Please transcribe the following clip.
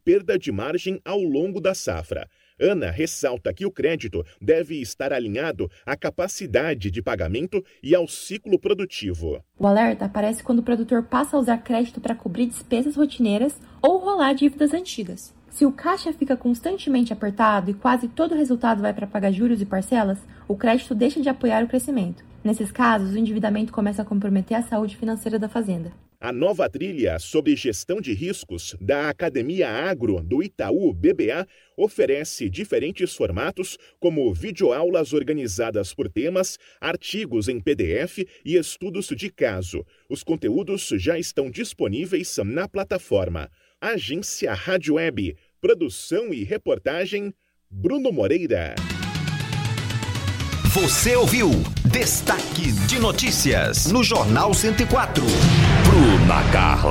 perda de margem ao longo da safra. Ana ressalta que o crédito deve estar alinhado à capacidade de pagamento e ao ciclo produtivo. O alerta aparece quando o produtor passa a usar crédito para cobrir despesas rotineiras ou rolar dívidas antigas. Se o caixa fica constantemente apertado e quase todo o resultado vai para pagar juros e parcelas, o crédito deixa de apoiar o crescimento. Nesses casos, o endividamento começa a comprometer a saúde financeira da fazenda. A nova trilha sobre gestão de riscos da Academia Agro do Itaú BBA oferece diferentes formatos, como videoaulas organizadas por temas, artigos em PDF e estudos de caso. Os conteúdos já estão disponíveis na plataforma. Agência Rádio Web, produção e reportagem, Bruno Moreira. Você ouviu Destaque de Notícias no Jornal 104. Bruna Carla.